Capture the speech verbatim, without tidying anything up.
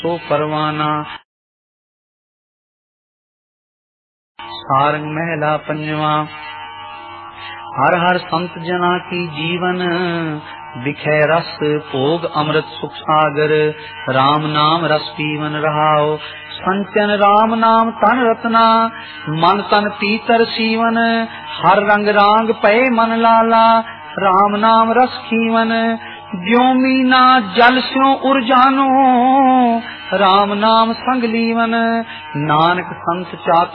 सो परवाना। सारंग महला पंजवा। हर हर संत जना की जीवन बिखै रस भोग अमृत सुख सागर। राम नाम रस पीवन रहाओ संचन राम नाम तन रत्ना। मन तन पीतर सीवन हर रंग रांग पए मन लाला। राम नाम रस खीवन व्योमी ना जल स्यों उर्जानो। राम नाम संग लीवन नानक संत चात